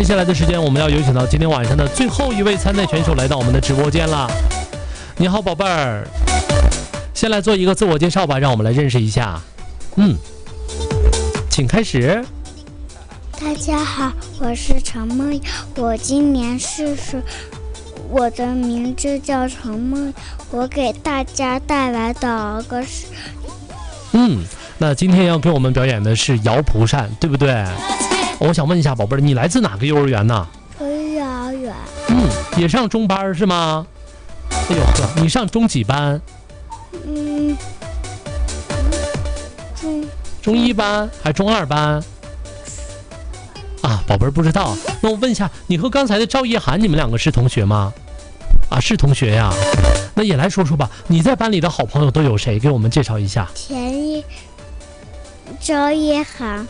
接下来的时间，我们要有请到今天晚上的最后一位参赛选手来到我们的直播间了。你好，宝贝儿，先来做一个自我介绍吧，让我们来认识一下。请开始。 大家好，我是陈梦瑶，我今年4岁，我的名字叫陈梦，我给大家带来的歌是。 那今天要给我们表演的是摇蒲扇，对不对？我想问一下，宝贝儿，你来自哪个幼儿园呢？ 幼儿园。 也上中班是吗？哎呦呵，你上中几班？中1班还中2班？啊，宝贝儿不知道。那我问一下，你和刚才的赵叶涵，你们两个是同学吗？啊，是同学呀。那也来说说吧，你在班里的好朋友都有谁？给我们介绍一下。 田一、赵叶涵。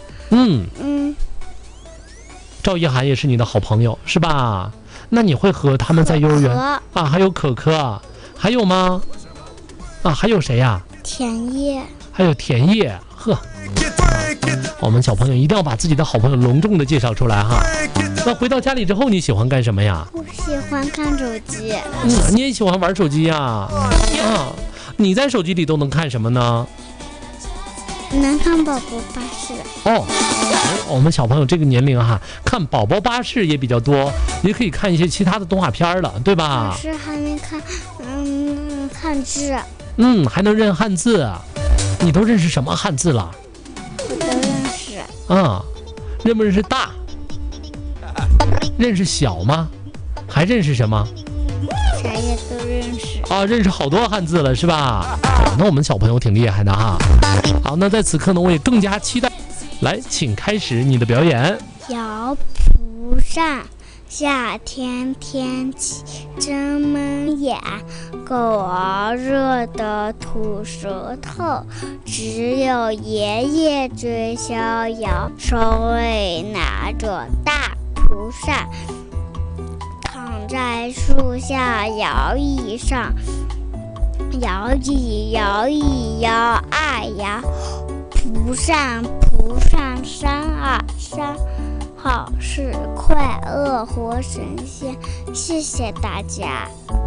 赵叶涵也是你的好朋友是吧？那你会和他们在幼儿园啊？还有可可，还有吗？啊，还有谁呀？ 田叶。 还有田叶，呵。我们小朋友一定要把自己的好朋友隆重的介绍出来哈。那回到家里之后，你喜欢干什么呀？ 我喜欢看手机。 你也喜欢玩手机呀？你在手机里都能看什么呢？ 能看宝宝巴士。 我们小朋友这个年龄哈，看宝宝巴士也比较多，也可以看一些其他的动画片了，对吧？ 可是还没看，汉字。 还能认汉字啊？你都认识什么汉字了？ 我都认识。 认不认识大？认识小吗？还认识什么？ 啥也都认识。 认识好多汉字了是吧？那我们小朋友挺厉害的哈。好，那在此刻呢，我也更加期待。来，请开始你的表演。 摇蒲扇，夏天天气真闷眼，狗儿热得吐舌头，只有爷爷最逍遥，手里拿着大蒲扇，躺在树下摇一上，摇一摇一摇二摇，蒲扇蒲扇扇啊扇，好事快乐活神仙。谢谢大家。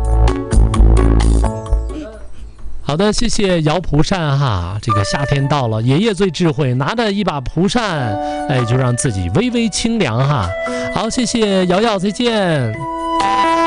好的，谢谢摇蒲扇哈。这个夏天到了，爷爷最智慧，拿着一把蒲扇，就让自己微微清凉哈。好，谢谢瑶瑶，再见。